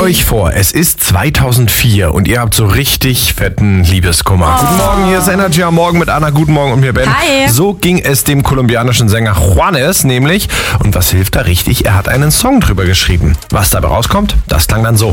euch vor, es ist 2004 und ihr habt so richtig fetten Liebeskummer. Guten Morgen, hier ist Energy am Morgen mit Anna. Guten Morgen und mir Ben. Hi. So ging es dem kolumbianischen Sänger Juanes nämlich. Und was hilft da richtig? Er hat einen Song drüber geschrieben. Was dabei rauskommt, das klang dann so.